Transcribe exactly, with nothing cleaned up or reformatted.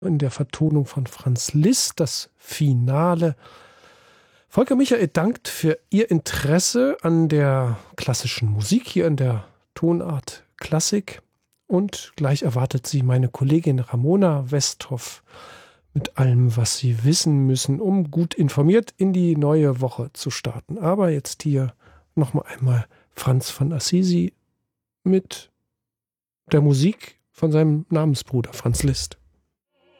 in der Vertonung von Franz Liszt, das Finale. Volker Michael dankt für Ihr Interesse an der klassischen Musik hier in der Tonart Klassik. Und gleich erwartet Sie meine Kollegin Ramona Westhoff mit allem, was Sie wissen müssen, um gut informiert in die neue Woche zu starten. Aber jetzt hier nochmal einmal Franz von Assisi mit der Musik von seinem Namensbruder Franz Liszt.